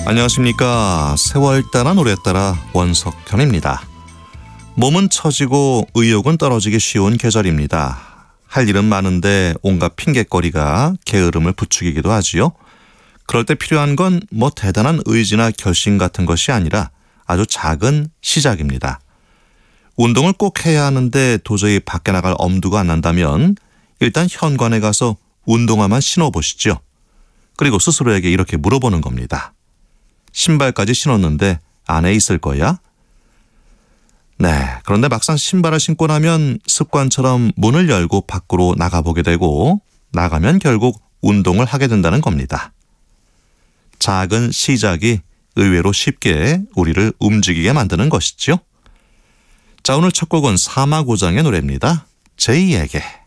안녕하십니까. 세월 따라 노래 따라 원석현입니다. 몸은 처지고 의욕은 떨어지기 쉬운 계절입니다. 할 일은 많은데 온갖 핑곗거리가 게으름을 부추기기도 하지요. 그럴 때 필요한 건 뭐 대단한 의지나 결심 같은 것이 아니라 아주 작은 시작입니다. 운동을 꼭 해야 하는데 도저히 밖에 나갈 엄두가 안 난다면 일단 현관에 가서 운동화만 신어보시죠. 그리고 스스로에게 이렇게 물어보는 겁니다. 신발까지 신었는데 안에 있을 거야? 네, 그런데 막상 신발을 신고 나면 습관처럼 문을 열고 밖으로 나가보게 되고 나가면 결국 운동을 하게 된다는 겁니다. 작은 시작이 의외로 쉽게 우리를 움직이게 만드는 것이죠. 자, 오늘 첫 곡은 사마고장의 노래입니다. 제이에게.